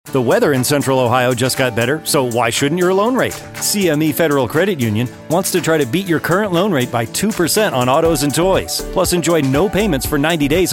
The weather in Central Ohio just got better, so why shouldn't your loan rate? CME Federal Credit Union wants to try to beat your current loan rate by 2% on autos and toys. Plus, enjoy no payments for 90 days